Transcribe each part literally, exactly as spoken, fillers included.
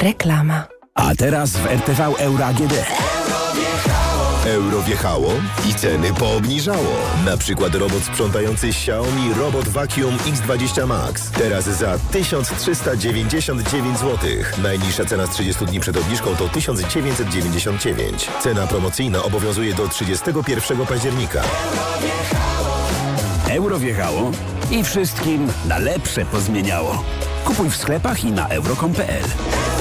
Reklama. A teraz w R T V Euro A G D. Euro wjechało i ceny poobniżało. Na przykład robot sprzątający Xiaomi Robot Vacuum X dwadzieścia Max. Teraz za tysiąc trzysta dziewięćdziesiąt dziewięć złotych. Najniższa cena z trzydziestu dni przed obniżką to tysiąc dziewięćset dziewięćdziesiąt dziewięć. Cena promocyjna obowiązuje do trzydziestego pierwszego października. Euro wjechało i wszystkim na lepsze pozmieniało. Kupuj w sklepach i na euro kropka com kropka p l.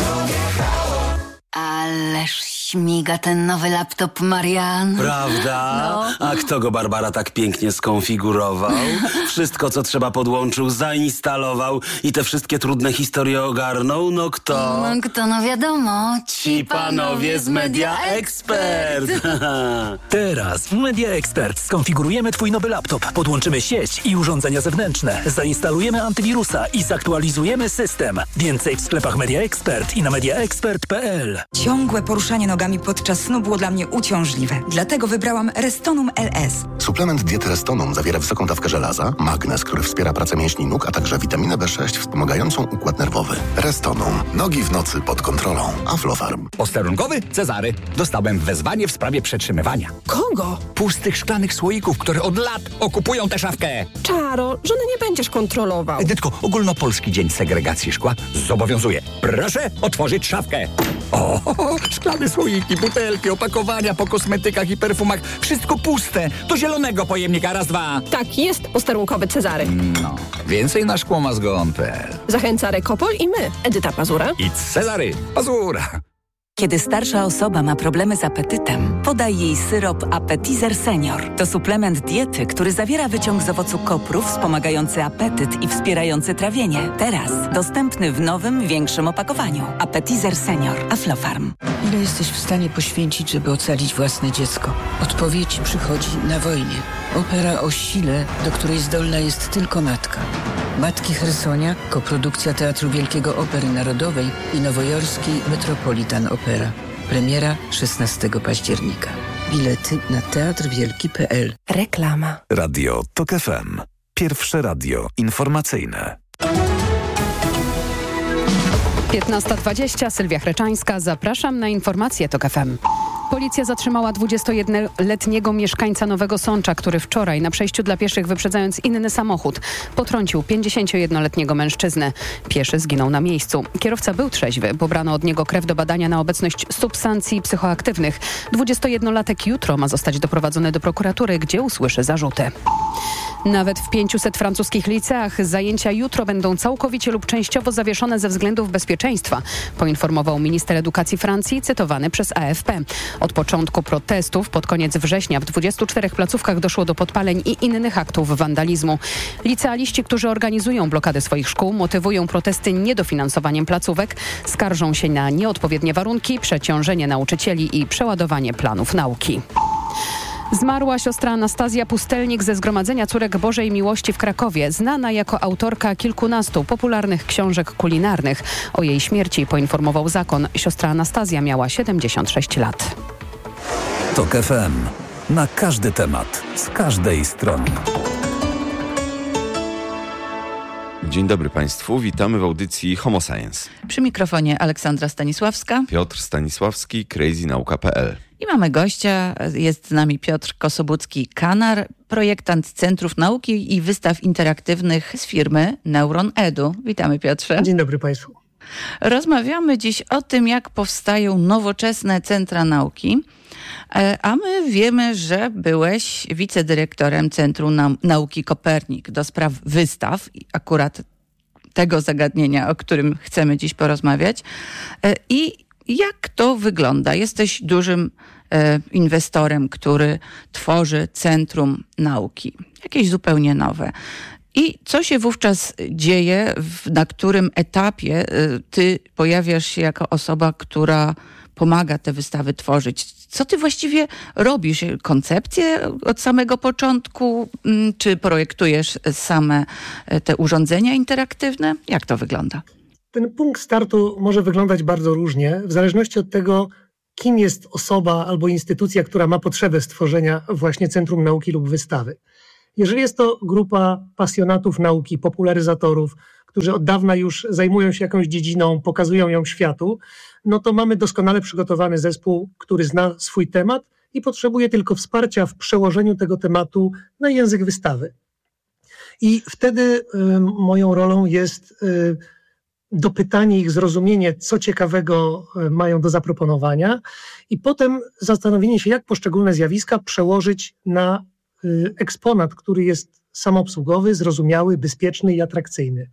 Ależ śmiga ten nowy laptop, Marian. Prawda? No. A kto go, Barbara, tak pięknie skonfigurował? Wszystko, co trzeba, podłączył, zainstalował i te wszystkie trudne historie ogarnął? No kto? No kto, no wiadomo. Ci panowie z Media Expert. Teraz w Media Expert skonfigurujemy Twój nowy laptop, podłączymy sieć i urządzenia zewnętrzne, zainstalujemy antywirusa i zaktualizujemy system. Więcej w sklepach Media Expert i na media expert kropka p l. Ciągłe poruszanie nogami podczas snu było dla mnie uciążliwe. Dlatego wybrałam Restonum L S. Suplement diety Restonum zawiera wysoką dawkę żelaza, magnez, który wspiera pracę mięśni nóg, a także witaminę B sześć wspomagającą układ nerwowy. Restonum. Nogi w nocy pod kontrolą. Aflofarm. Posterunkowy Cezary. Dostałem wezwanie w sprawie przetrzymywania. Kogo? Pustych szklanych słoików, które od lat okupują tę szafkę. Czaro, żony nie będziesz kontrolował. Edytko, ogólnopolski dzień segregacji szkła zobowiązuje. Proszę otworzyć szafkę. O, szklane słoiki, butelki, opakowania po kosmetykach i perfumach. Wszystko puste. Do zielonego pojemnika. Raz, dwa. Tak jest, posterunkowy Cezary. No, więcej na szkłomazgon kropka p l. Zachęca Rekopol i my, Edyta Pazura I Cezary Pazura. Kiedy starsza osoba ma problemy z apetytem, podaj jej syrop Appetizer Senior. To suplement diety, który zawiera wyciąg z owocu koprów wspomagający apetyt i wspierający trawienie. Teraz dostępny w nowym, większym opakowaniu. Appetizer Senior. Aflofarm. Ile jesteś w stanie poświęcić, żeby ocalić własne dziecko? Odpowiedź przychodzi na wojnie. Opera o sile, do której zdolna jest tylko matka. Matki Chersonia, koprodukcja Teatru Wielkiego Opery Narodowej i nowojorskiej Metropolitan Opera. Premiera szesnastego października. Bilety na teatr wielki kropka p l. Reklama. Radio Tok F M. Pierwsze radio informacyjne. piętnasta dwadzieścia, Sylwia Chreczańska. Zapraszam na informacje Tok F M. Policja zatrzymała dwudziestojednoletniego mieszkańca Nowego Sącza, który wczoraj na przejściu dla pieszych, wyprzedzając inny samochód, potrącił pięćdziesięciojednoletniego mężczyznę. Pieszy zginął na miejscu. Kierowca był trzeźwy. Pobrano od niego krew do badania na obecność substancji psychoaktywnych. dwudziestojednolatek jutro ma zostać doprowadzony do prokuratury, gdzie usłyszy zarzuty. Nawet w pięciuset francuskich liceach zajęcia jutro będą całkowicie lub częściowo zawieszone ze względów bezpieczeństwa, poinformował minister edukacji Francji, cytowany przez A F P. Od początku protestów pod koniec września w dwudziestu czterech placówkach doszło do podpaleń i innych aktów wandalizmu. Licealiści, którzy organizują blokady swoich szkół, motywują protesty niedofinansowaniem placówek, skarżą się na nieodpowiednie warunki, przeciążenie nauczycieli i przeładowanie planów nauki. Zmarła siostra Anastazja Pustelnik ze Zgromadzenia Córek Bożej Miłości w Krakowie, znana jako autorka kilkunastu popularnych książek kulinarnych. O jej śmierci poinformował zakon. Siostra Anastazja miała siedemdziesiąt sześć lat. Tok F M. Na każdy temat, z każdej strony. Dzień dobry Państwu, witamy w audycji Homo Science. Przy mikrofonie Aleksandra Stanisławska, Piotr Stanisławski, crazy nauka kropka p l. I mamy gościa, jest z nami Piotr Kosobucki-Kanar, projektant Centrów Nauki i Wystaw Interaktywnych z firmy Neuron Edu. Witamy, Piotrze. Dzień dobry Państwu. Rozmawiamy dziś o tym, jak powstają nowoczesne centra nauki. A my wiemy, że byłeś wicedyrektorem Centrum Nauki Kopernik do spraw wystaw, akurat tego zagadnienia, o którym chcemy dziś porozmawiać. I jak to wygląda? Jesteś dużym e, inwestorem, który tworzy Centrum Nauki, jakieś zupełnie nowe. I co się wówczas dzieje, w, na którym etapie e, ty pojawiasz się jako osoba, która pomaga te wystawy tworzyć? Co ty właściwie robisz? Koncepcję od samego początku? Czy projektujesz same te urządzenia interaktywne? Jak to wygląda? Ten punkt startu może wyglądać bardzo różnie, w zależności od tego, kim jest osoba albo instytucja, która ma potrzebę stworzenia właśnie Centrum Nauki lub wystawy. Jeżeli jest to grupa pasjonatów nauki, popularyzatorów, którzy od dawna już zajmują się jakąś dziedziną, pokazują ją światu, no to mamy doskonale przygotowany zespół, który zna swój temat i potrzebuje tylko wsparcia w przełożeniu tego tematu na język wystawy. I wtedy y, moją rolą jest y, dopytanie ich, zrozumienie, co ciekawego y, mają do zaproponowania i potem zastanowienie się, jak poszczególne zjawiska przełożyć na y, eksponat, który jest samoobsługowy, zrozumiały, bezpieczny i atrakcyjny.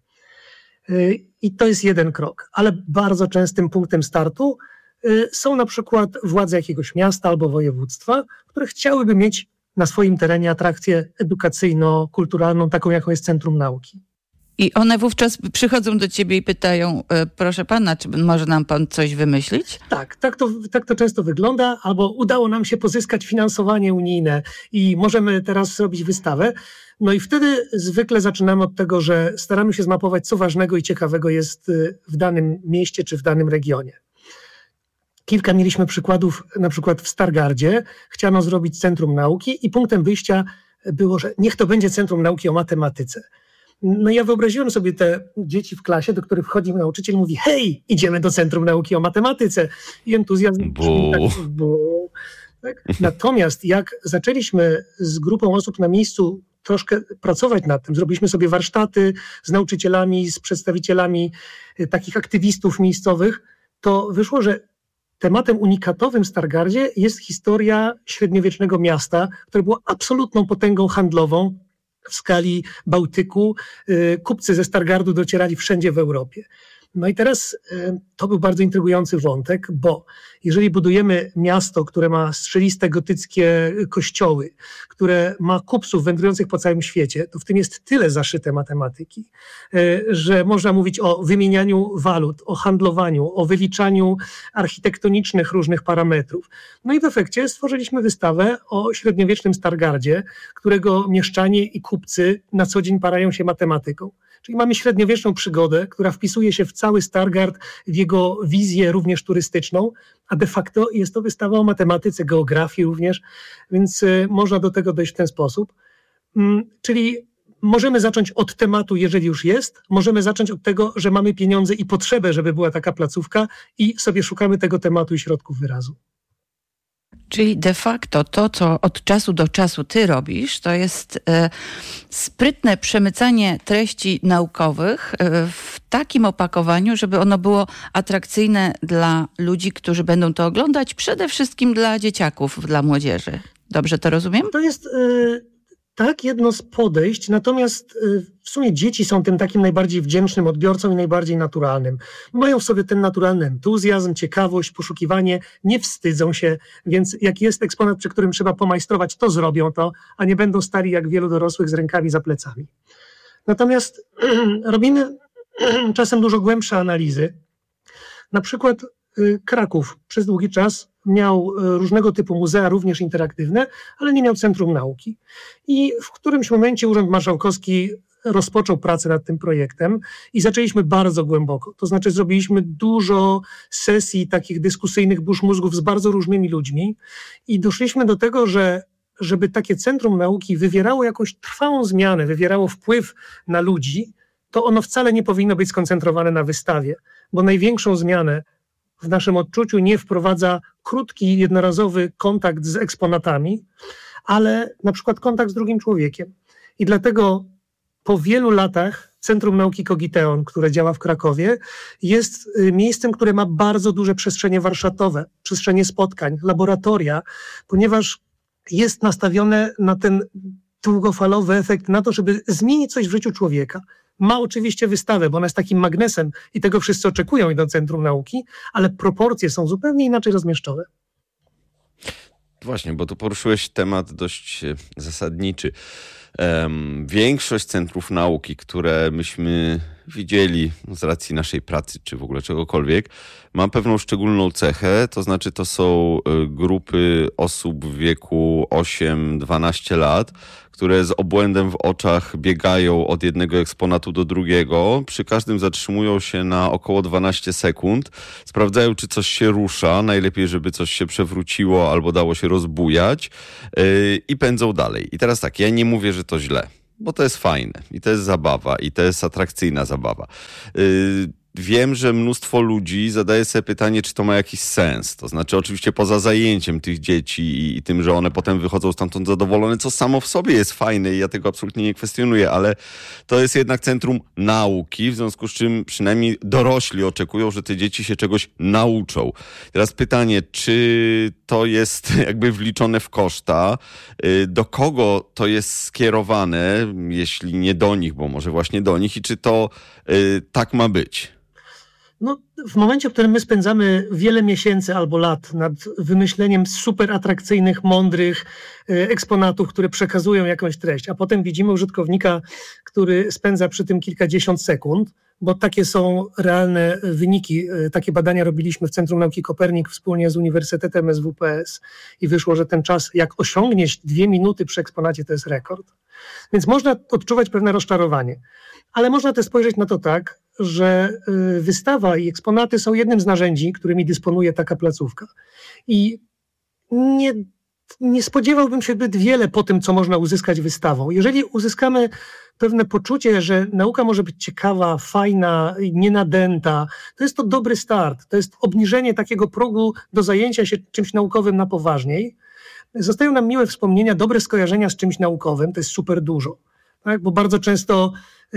Y, I to jest jeden krok, ale bardzo częstym punktem startu y, są na przykład władze jakiegoś miasta albo województwa, które chciałyby mieć na swoim terenie atrakcję edukacyjno-kulturalną, taką jaką jest Centrum Nauki. I one wówczas przychodzą do ciebie i pytają, proszę pana, czy może nam pan coś wymyślić? Tak, tak to, tak to często wygląda, albo udało nam się pozyskać finansowanie unijne i możemy teraz zrobić wystawę. No i wtedy zwykle zaczynamy od tego, że staramy się zmapować, co ważnego i ciekawego jest w danym mieście czy w danym regionie. Kilka mieliśmy przykładów, na przykład w Stargardzie chciano zrobić Centrum Nauki i punktem wyjścia było, że niech to będzie Centrum Nauki o matematyce. No ja wyobraziłem sobie te dzieci w klasie, do których wchodzi nauczyciel i mówi: hej, idziemy do Centrum Nauki o matematyce. I entuzjazm brzmi tak, bu. Tak? Natomiast jak zaczęliśmy z grupą osób na miejscu troszkę pracować nad tym, zrobiliśmy sobie warsztaty z nauczycielami, z przedstawicielami takich aktywistów miejscowych, to wyszło, że tematem unikatowym w Stargardzie jest historia średniowiecznego miasta, które było absolutną potęgą handlową w skali Bałtyku. Kupcy ze Stargardu docierali wszędzie w Europie. No i teraz to był bardzo intrygujący wątek, bo jeżeli budujemy miasto, które ma strzeliste gotyckie kościoły, które ma kupców wędrujących po całym świecie, to w tym jest tyle zaszyte matematyki, że można mówić o wymienianiu walut, o handlowaniu, o wyliczaniu architektonicznych różnych parametrów. No i w efekcie stworzyliśmy wystawę o średniowiecznym Stargardzie, którego mieszczanie i kupcy na co dzień parają się matematyką. Czyli mamy średniowieczną przygodę, która wpisuje się w cały Stargard, w jego wizję również turystyczną, a de facto jest to wystawa o matematyce, geografii również, więc y, można do tego dojść w ten sposób. Mm, czyli możemy zacząć od tematu, jeżeli już jest, możemy zacząć od tego, że mamy pieniądze i potrzebę, żeby była taka placówka i sobie szukamy tego tematu i środków wyrazu. Czyli de facto to, co od czasu do czasu ty robisz, to jest e, sprytne przemycanie treści naukowych e, w takim opakowaniu, żeby ono było atrakcyjne dla ludzi, którzy będą to oglądać, przede wszystkim dla dzieciaków, dla młodzieży. Dobrze to rozumiem? To jest y, tak jedno z podejść, natomiast y, w sumie dzieci są tym takim najbardziej wdzięcznym odbiorcą i najbardziej naturalnym. Mają w sobie ten naturalny entuzjazm, ciekawość, poszukiwanie, nie wstydzą się, więc jak jest eksponat, przy którym trzeba pomajstrować, to zrobią to, a nie będą stali jak wielu dorosłych z rękami za plecami. Natomiast robimy czasem dużo głębsze analizy. Na przykład y, Kraków przez długi czas miał różnego typu muzea, również interaktywne, ale nie miał Centrum Nauki. I w którymś momencie Urząd Marszałkowski rozpoczął pracę nad tym projektem i zaczęliśmy bardzo głęboko. To znaczy zrobiliśmy dużo sesji takich dyskusyjnych burz mózgów z bardzo różnymi ludźmi i doszliśmy do tego, że żeby takie Centrum Nauki wywierało jakąś trwałą zmianę, wywierało wpływ na ludzi, to ono wcale nie powinno być skoncentrowane na wystawie, bo największą zmianę w naszym odczuciu nie wprowadza krótki, jednorazowy kontakt z eksponatami, ale na przykład kontakt z drugim człowiekiem. I dlatego po wielu latach Centrum Nauki Kogiteon, które działa w Krakowie, jest miejscem, które ma bardzo duże przestrzenie warsztatowe, przestrzenie spotkań, laboratoria, ponieważ jest nastawione na ten długofalowy efekt, na to, żeby zmienić coś w życiu człowieka. Ma oczywiście wystawę, bo ona jest takim magnesem i tego wszyscy oczekują i do Centrum Nauki, ale proporcje są zupełnie inaczej rozmieszczone. Właśnie, bo tu poruszyłeś temat dość zasadniczy. Um, większość centrów nauki, które myśmy widzieli z racji naszej pracy, czy w ogóle czegokolwiek, ma pewną szczególną cechę, to znaczy to są grupy osób w wieku osiem do dwunastu lat, które z obłędem w oczach biegają od jednego eksponatu do drugiego. Przy każdym zatrzymują się na około dwanaście sekund. Sprawdzają, czy coś się rusza. Najlepiej, żeby coś się przewróciło albo dało się rozbujać. Yy, I pędzą dalej. I teraz tak, ja nie mówię, że to źle. bo to jest fajne i to jest zabawa i to jest atrakcyjna zabawa. Yy, Wiem, że mnóstwo ludzi zadaje sobie pytanie, czy to ma jakiś sens. To znaczy oczywiście poza zajęciem tych dzieci i, i tym, że one potem wychodzą stamtąd zadowolone, co samo w sobie jest fajne i ja tego absolutnie nie kwestionuję, ale to jest jednak centrum nauki, w związku z czym przynajmniej dorośli oczekują, że te dzieci się czegoś nauczą. Teraz pytanie, czy to jest jakby wliczone w koszta? Do kogo to jest skierowane, jeśli nie do nich, bo może właśnie do nich i czy to y, tak ma być? No, w momencie, w którym my spędzamy wiele miesięcy albo lat nad wymyśleniem super atrakcyjnych, mądrych e, eksponatów, które przekazują jakąś treść, a potem widzimy użytkownika, który spędza przy tym kilkadziesiąt sekund, bo takie są realne wyniki. E, takie badania robiliśmy w Centrum Nauki Kopernik wspólnie z Uniwersytetem S W P S i wyszło, że ten czas, jak osiągniesz dwie minuty przy eksponacie, to jest rekord. Więc można odczuwać pewne rozczarowanie, ale można też spojrzeć na to tak, że wystawa i eksponaty są jednym z narzędzi, którymi dysponuje taka placówka. I nie, nie spodziewałbym się zbyt wiele po tym, co można uzyskać wystawą. Jeżeli uzyskamy pewne poczucie, że nauka może być ciekawa, fajna, nienadęta, to jest to dobry start. To jest obniżenie takiego progu do zajęcia się czymś naukowym na poważniej. Zostają nam miłe wspomnienia, dobre skojarzenia z czymś naukowym, to jest super dużo. Tak? Bo bardzo często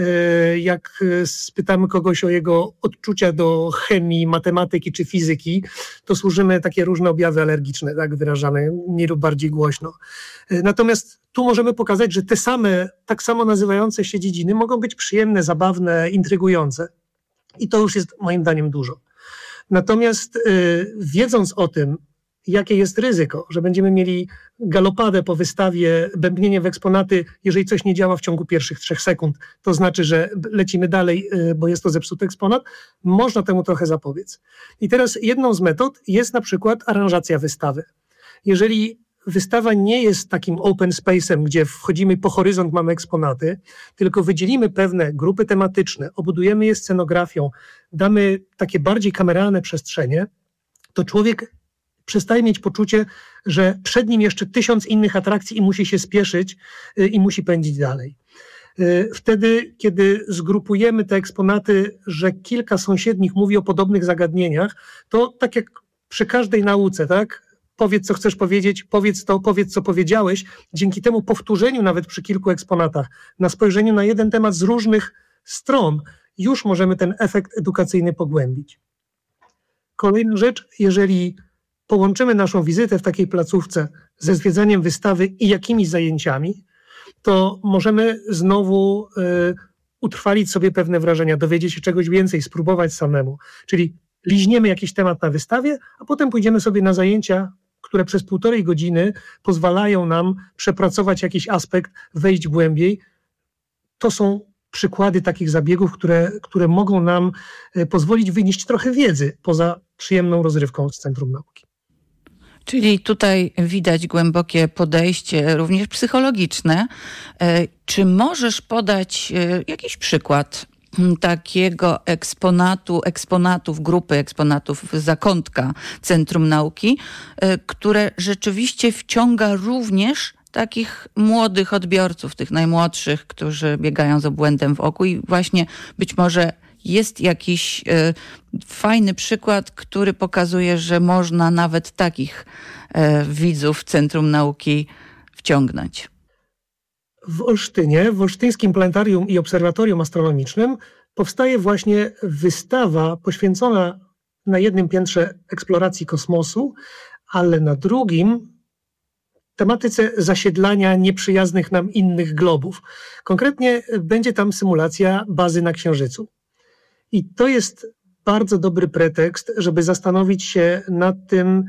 jak spytamy kogoś o jego odczucia do chemii, matematyki czy fizyki, to służymy takie różne objawy alergiczne, tak wyrażamy mniej lub bardziej głośno. Natomiast tu możemy pokazać, że te same, tak samo nazywające się dziedziny mogą być przyjemne, zabawne, intrygujące. I to już jest moim zdaniem dużo. Natomiast yy, wiedząc o tym, jakie jest ryzyko, że będziemy mieli galopadę po wystawie, bębnienie w eksponaty, jeżeli coś nie działa w ciągu pierwszych trzech sekund, to znaczy, że lecimy dalej, bo jest to zepsuty eksponat, można temu trochę zapobiec. I teraz jedną z metod jest na przykład aranżacja wystawy. Jeżeli wystawa nie jest takim open space'em, gdzie wchodzimy po horyzont, mamy eksponaty, tylko wydzielimy pewne grupy tematyczne, obudujemy je scenografią, damy takie bardziej kameralne przestrzenie, to człowiek przestaje mieć poczucie, że przed nim jeszcze tysiąc innych atrakcji i musi się spieszyć i musi pędzić dalej. Wtedy, kiedy zgrupujemy te eksponaty, że kilka sąsiednich mówi o podobnych zagadnieniach, to tak jak przy każdej nauce, tak? Powiedz, co chcesz powiedzieć, powiedz to, powiedz, co powiedziałeś. Dzięki temu powtórzeniu nawet przy kilku eksponatach, na spojrzeniu na jeden temat z różnych stron, już możemy ten efekt edukacyjny pogłębić. Kolejna rzecz, jeżeli połączymy naszą wizytę w takiej placówce ze zwiedzaniem wystawy i jakimiś zajęciami, to możemy znowu y, utrwalić sobie pewne wrażenia, dowiedzieć się czegoś więcej, spróbować samemu. Czyli liźniemy jakiś temat na wystawie, a potem pójdziemy sobie na zajęcia, które przez półtorej godziny pozwalają nam przepracować jakiś aspekt, wejść głębiej. To są przykłady takich zabiegów, które, które mogą nam y, pozwolić wynieść trochę wiedzy poza przyjemną rozrywką z Centrum Nauki. Czyli tutaj widać głębokie podejście, również psychologiczne. Czy możesz podać jakiś przykład takiego eksponatu, eksponatów, grupy eksponatów zakątka Centrum Nauki, które rzeczywiście wciąga również takich młodych odbiorców, tych najmłodszych, którzy biegają z obłędem w oku i właśnie być może jest jakiś y, fajny przykład, który pokazuje, że można nawet takich y, widzów Centrum Nauki wciągnąć. W Olsztynie, w Olsztyńskim Planetarium i Obserwatorium Astronomicznym powstaje właśnie wystawa poświęcona na jednym piętrze eksploracji kosmosu, ale na drugim tematyce zasiedlania nieprzyjaznych nam innych globów. Konkretnie będzie tam symulacja bazy na Księżycu. I to jest bardzo dobry pretekst, żeby zastanowić się nad tym,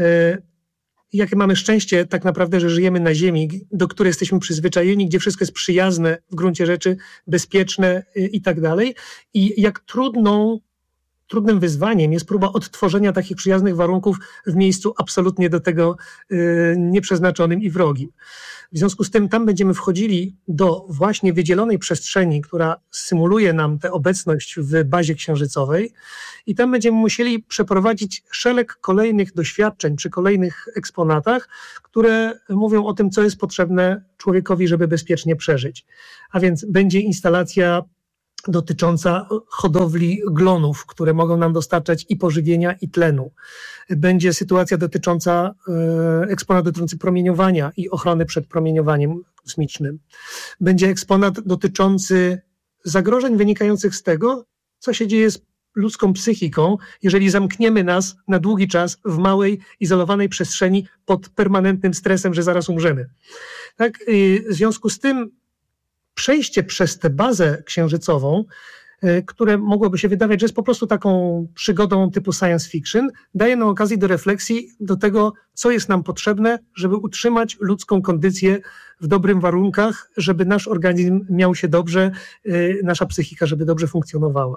jakie mamy szczęście tak naprawdę, że żyjemy na Ziemi, do której jesteśmy przyzwyczajeni, gdzie wszystko jest przyjazne w gruncie rzeczy, bezpieczne i tak dalej. I jak trudną, trudnym wyzwaniem jest próba odtworzenia takich przyjaznych warunków w miejscu absolutnie do tego y, nieprzeznaczonym i wrogim. W związku z tym tam będziemy wchodzili do właśnie wydzielonej przestrzeni, która symuluje nam tę obecność w bazie księżycowej i tam będziemy musieli przeprowadzić szereg kolejnych doświadczeń przy kolejnych eksponatach, które mówią o tym, co jest potrzebne człowiekowi, żeby bezpiecznie przeżyć. A więc będzie instalacja dotycząca hodowli glonów, które mogą nam dostarczać i pożywienia, i tlenu. Będzie sytuacja dotycząca, e, eksponat dotyczący promieniowania i ochrony przed promieniowaniem kosmicznym. Będzie eksponat dotyczący zagrożeń wynikających z tego, co się dzieje z ludzką psychiką, jeżeli zamkniemy nas na długi czas w małej, izolowanej przestrzeni pod permanentnym stresem, że zaraz umrzemy. Tak? W związku z tym przejście przez tę bazę księżycową, które mogłoby się wydawać, że jest po prostu taką przygodą typu science fiction, daje nam okazję do refleksji do tego, co jest nam potrzebne, żeby utrzymać ludzką kondycję w dobrym warunkach, żeby nasz organizm miał się dobrze, nasza psychika, żeby dobrze funkcjonowała.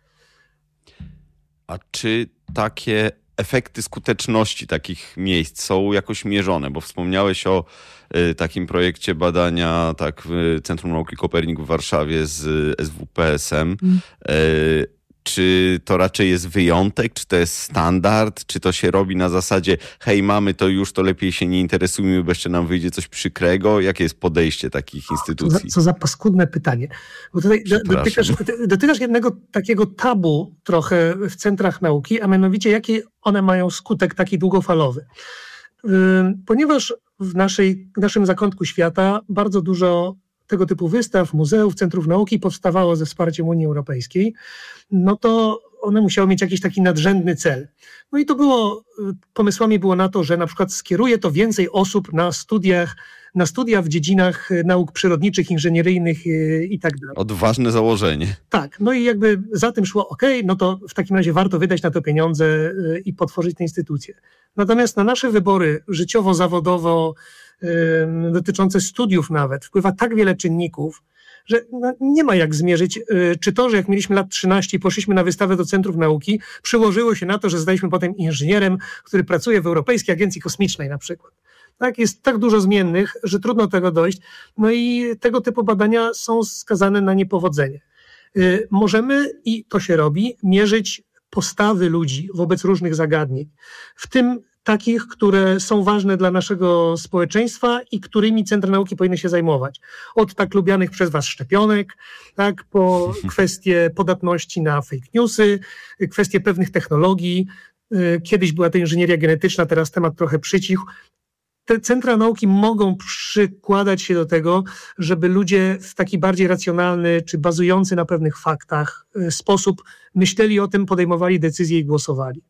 A czy takie efekty skuteczności takich miejsc są jakoś mierzone? Bo wspomniałeś o y, takim projekcie badania tak, w Centrum Nauki Kopernik w Warszawie z S W P S em. Mm. Y, czy to raczej jest wyjątek? Czy to jest standard? Czy to się robi na zasadzie hej, mamy to już, to lepiej się nie interesujmy, bo jeszcze nam wyjdzie coś przykrego? Jakie jest podejście takich instytucji? Co za, co za paskudne pytanie. Bo tutaj dotykasz, dotykasz jednego takiego tabu trochę w centrach nauki, a mianowicie jaki one mają skutek taki długofalowy. Ponieważ w, naszej, w naszym zakątku świata bardzo dużo tego typu wystaw, muzeów, centrów nauki powstawało ze wsparciem Unii Europejskiej, no to one musiały mieć jakiś taki nadrzędny cel. No i to było, pomysłami było na to, że na przykład skieruje to więcej osób na studiach, na studia w dziedzinach nauk przyrodniczych, inżynieryjnych i tak dalej. Odważne założenie. Tak, no i jakby za tym szło, ok, no to w takim razie warto wydać na to pieniądze i potworzyć te instytucje. Natomiast na nasze wybory życiowo-zawodowo, yy, dotyczące studiów nawet, wpływa tak wiele czynników, że no, nie ma jak zmierzyć, yy, czy to, że jak mieliśmy lat trzynaście i poszliśmy na wystawę do Centrów Nauki, przyłożyło się na to, że zostaliśmy potem inżynierem, który pracuje w Europejskiej Agencji Kosmicznej na przykład. Tak, jest tak dużo zmiennych, że trudno do tego dojść. No i tego typu badania są skazane na niepowodzenie. Yy, możemy, i to się robi, mierzyć postawy ludzi wobec różnych zagadnień, w tym takich, które są ważne dla naszego społeczeństwa i którymi centra nauki powinny się zajmować. Od tak lubianych przez was szczepionek, tak, po kwestie podatności na fake newsy, kwestie pewnych technologii. Kiedyś była to inżynieria genetyczna, teraz temat trochę przycichł. Te centra nauki mogą przykładać się do tego, żeby ludzie w taki bardziej racjonalny czy bazujący na pewnych faktach sposób myśleli o tym, podejmowali decyzje i głosowali.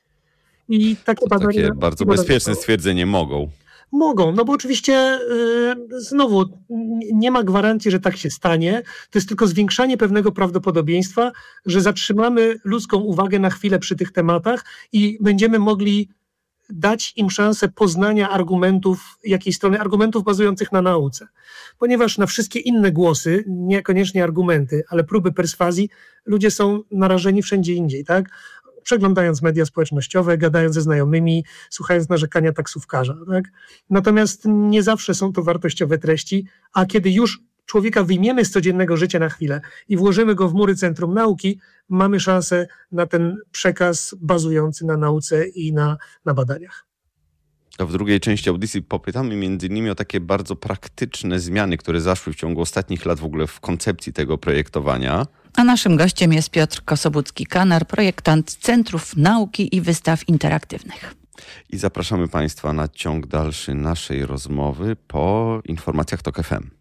I takie, badania, takie bardzo bezpieczne stwierdzenie mogą. Mogą, no bo oczywiście yy, znowu nie ma gwarancji, że tak się stanie. To jest tylko zwiększanie pewnego prawdopodobieństwa, że zatrzymamy ludzką uwagę na chwilę przy tych tematach i będziemy mogli dać im szansę poznania argumentów, jakiej strony, argumentów bazujących na nauce. Ponieważ na wszystkie inne głosy, niekoniecznie argumenty, ale próby perswazji, ludzie są narażeni wszędzie indziej, tak? Przeglądając media społecznościowe, gadając ze znajomymi, słuchając narzekania taksówkarza. Tak? Natomiast nie zawsze są to wartościowe treści, a kiedy już człowieka wyjmiemy z codziennego życia na chwilę i włożymy go w mury Centrum Nauki, mamy szansę na ten przekaz bazujący na nauce i na, na badaniach. A w drugiej części audycji popytamy między innymi o takie bardzo praktyczne zmiany, które zaszły w ciągu ostatnich lat w ogóle w koncepcji tego projektowania. A naszym gościem jest Piotr Kosobucki-Kanar, projektant Centrów Nauki i Wystaw Interaktywnych. I zapraszamy Państwa na ciąg dalszy naszej rozmowy po informacjach TOK F M.